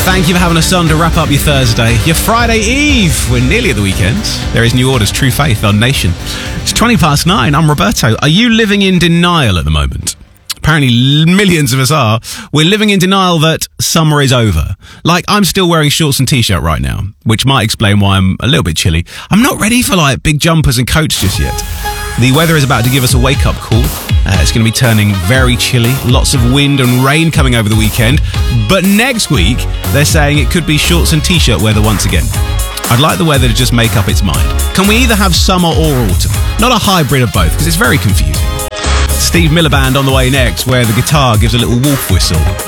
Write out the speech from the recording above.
Thank you for having us on to wrap up your Thursday, your Friday Eve. We're nearly at the weekend. There is New Order's True Faith on Nation. It's 9:20. I'm Roberto. Are you living in denial at the moment? Apparently millions of us are. We're living in denial that summer is over. Like, I'm still wearing shorts and t-shirt right now, which might explain why I'm a little bit chilly. I'm not ready for like big jumpers and coats just yet. The weather is about to give us a wake-up call. It's going to be turning very chilly. Lots of wind and rain coming over the weekend. But next week, they're saying it could be shorts and t-shirt weather once again. I'd like the weather to just make up its mind. Can we either have summer or autumn? Not a hybrid of both, because it's very confusing. Steve Miller Band on the way next, where the guitar gives a little wolf whistle.